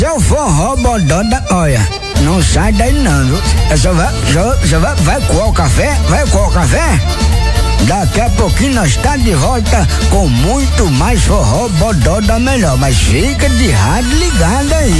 Seu forró bodó da... Olha, não sai daí não, viu? Vai coar o café? Vai coar o café? Daqui a pouquinho nós tá de volta com muito mais forró bodó da melhor. Mas fica de rádio ligado aí.